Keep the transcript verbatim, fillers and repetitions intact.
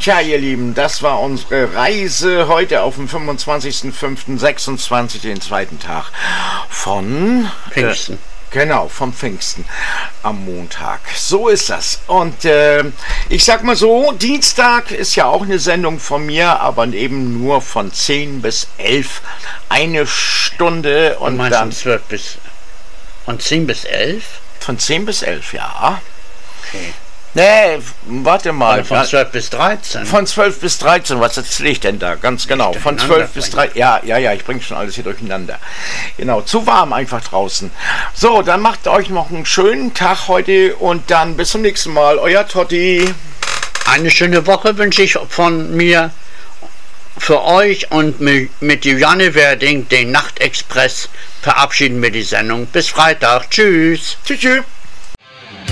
Tja, ihr Lieben, das war unsere Reise heute auf dem fünfundzwanzigsten fünften sechsundzwanzig, den zweiten Tag von Pfingsten. Äh, genau, vom Pfingsten am Montag. So ist das. Und äh, ich sag mal so, Dienstag ist ja auch eine Sendung von mir, aber eben nur von zehn bis elf. Eine Stunde und und dann... zwölf bis... Von zehn bis elf? Von zehn bis elf, ja. Okay. Nee, warte mal. Oder von zwölf bis dreizehn? Von zwölf bis dreizehn, was erzähle ich denn da? Ganz genau. Von zwölf bis dreizehn. Ja, ja, ja, ich bringe schon alles hier durcheinander. Genau, zu warm einfach draußen. So, dann macht euch noch einen schönen Tag heute und dann bis zum nächsten Mal. Euer Totti. Eine schöne Woche wünsche ich von mir für euch und mit Juliane Werding, den Nachtexpress, verabschieden wir die Sendung. Bis Freitag. Tschüss. Tschüss, tschüss.